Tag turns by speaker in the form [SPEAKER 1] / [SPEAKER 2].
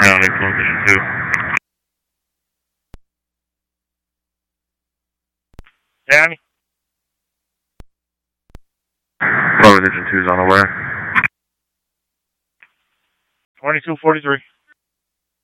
[SPEAKER 1] County, Position 2.
[SPEAKER 2] County.
[SPEAKER 1] Position 2 is on the way.
[SPEAKER 2] 2243.